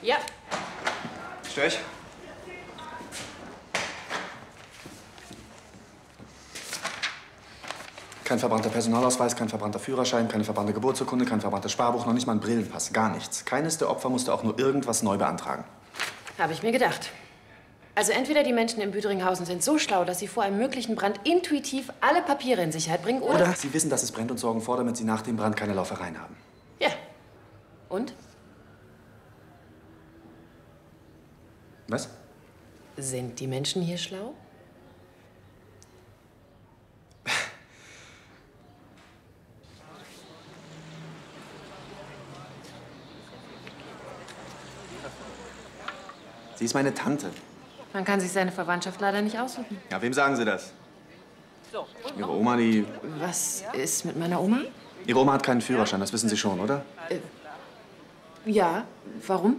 Ja. Stör ich? Kein verbrannter Personalausweis, kein verbrannter Führerschein, keine verbrannte Geburtsurkunde, kein verbranntes Sparbuch, noch nicht mal ein Brillenpass, gar nichts. Keines der Opfer musste auch nur irgendwas neu beantragen. Habe ich mir gedacht. Also entweder die Menschen in Büderinghausen sind so schlau, dass sie vor einem möglichen Brand intuitiv alle Papiere in Sicherheit bringen, oder sie wissen, dass es brennt und sorgen vor, damit sie nach dem Brand keine Laufereien haben. Ja. Und? Was? Sind die Menschen hier schlau? Sie ist meine Tante. Man kann sich seine Verwandtschaft leider nicht aussuchen. Ja, wem sagen Sie das? Ihre Oma, die... Was ist mit meiner Oma? Ihre Oma hat keinen Führerschein, das wissen Sie schon, oder? Ja. Warum?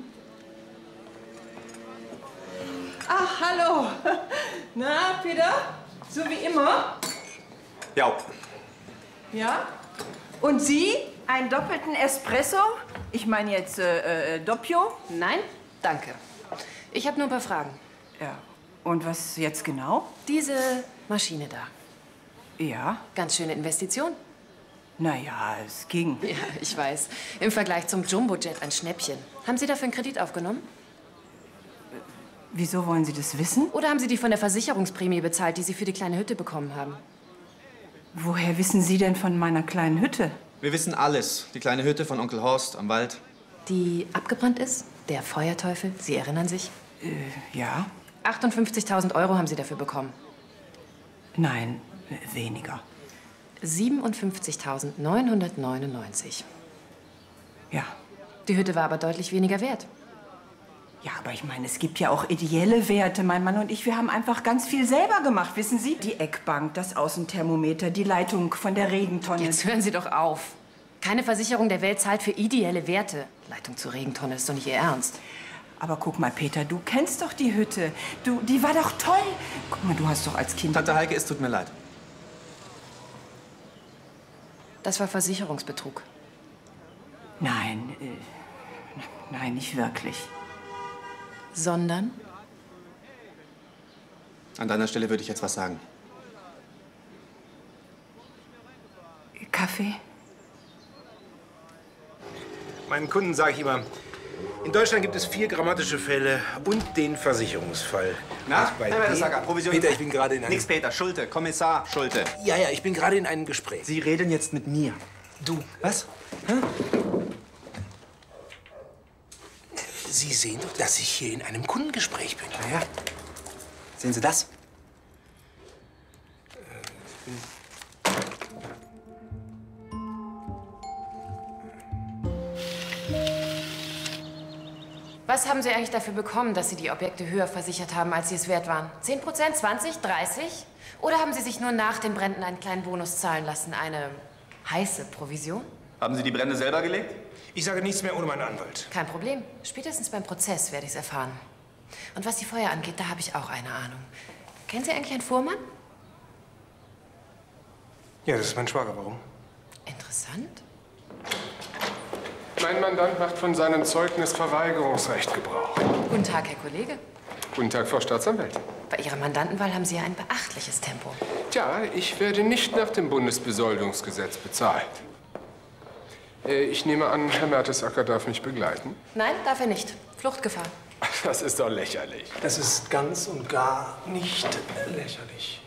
Ach, hallo. Na, Peter? So wie immer? Ja. Ja? Und Sie? Einen doppelten Espresso? Ich meine jetzt Doppio? Nein, danke. Ich habe nur ein paar Fragen. Ja. Und was jetzt genau? Diese Maschine da. Ja. Ganz schöne Investition. Naja, es ging. Ja, ich weiß. Im Vergleich zum Jumbojet ein Schnäppchen. Haben Sie dafür einen Kredit aufgenommen? Wieso wollen Sie das wissen? Oder haben Sie die von der Versicherungsprämie bezahlt, die Sie für die kleine Hütte bekommen haben? Woher wissen Sie denn von meiner kleinen Hütte? Wir wissen alles. Die kleine Hütte von Onkel Horst am Wald. Die abgebrannt ist? Der Feuerteufel? Sie erinnern sich? Ja. 58.000 € haben Sie dafür bekommen. Nein, weniger. 57.999. Ja. Die Hütte war aber deutlich weniger wert. Ja, aber ich meine, es gibt ja auch ideelle Werte. Mein Mann und ich, wir haben einfach ganz viel selber gemacht, wissen Sie? Die Eckbank, das Außenthermometer, die Leitung von der Regentonne. Jetzt hören Sie doch auf. Keine Versicherung der Welt zahlt für ideelle Werte. Leitung zur Regentonne ist doch nicht Ihr Ernst. Aber guck mal, Peter, du kennst doch die Hütte. Die war doch toll. Guck mal, du hast doch als Kind... Tante Heike, es tut mir leid. Das war Versicherungsbetrug. Nein, nein, nicht wirklich. Sondern? An deiner Stelle würde ich jetzt was sagen. Kaffee? Meinen Kunden sage ich immer, in Deutschland gibt es 4 grammatische Fälle und den Versicherungsfall. Na, Bei Herr Werdesacker, Provision. Peter, ich bin gerade in einem... Nix, Peter. Schulte. Kommissar Schulte. Ja, ich bin gerade in einem Gespräch. Sie reden jetzt mit mir. Du, Was? Hä? Sie sehen doch, dass ich hier in einem Kundengespräch bin. Na ja. Sehen Sie das? Was haben Sie eigentlich dafür bekommen, dass Sie die Objekte höher versichert haben, als sie es wert waren? 10%, 20, 30? Oder haben Sie sich nur nach den Bränden einen kleinen Bonus zahlen lassen? Eine heiße Provision? Haben Sie die Brände selber gelegt? Ich sage nichts mehr ohne meinen Anwalt. Kein Problem. Spätestens beim Prozess werde ich es erfahren. Und was die Feuer angeht, da habe ich auch eine Ahnung. Kennen Sie eigentlich einen Fuhrmann? Ja, das ist mein Schwager. Warum? Interessant. Mein Mandant macht von seinem Zeugnisverweigerungsrecht Gebrauch. Guten Tag, Herr Kollege. Guten Tag, Frau Staatsanwältin. Bei Ihrer Mandantenwahl haben Sie ja ein beachtliches Tempo. Tja, ich werde nicht nach dem Bundesbesoldungsgesetz bezahlt. Ich nehme an, Herr Mertesacker darf mich begleiten. Nein, darf er nicht. Fluchtgefahr. Das ist doch lächerlich. Das ist ganz und gar nicht lächerlich.